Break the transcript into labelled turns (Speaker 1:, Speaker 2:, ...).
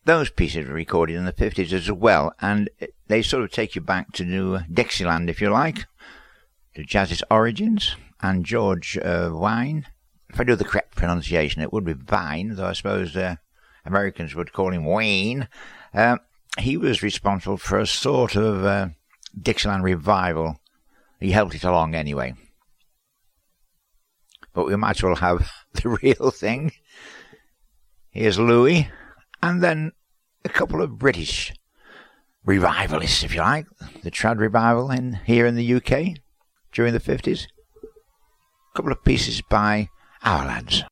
Speaker 1: those pieces were recorded in the 50s as well, and they sort of take you back to New Dixieland, if you like, to jazz's origins, and George Wein. If I do the correct pronunciation, it would be Vine, though I suppose Americans would call him Wayne. He was responsible for a sort of Dixieland revival. He helped it along anyway. But we might as well have the real thing. Here's Louis, and then a couple of British revivalists, if you like. The trad revival here in the UK during the 50s. A couple of pieces by our lads.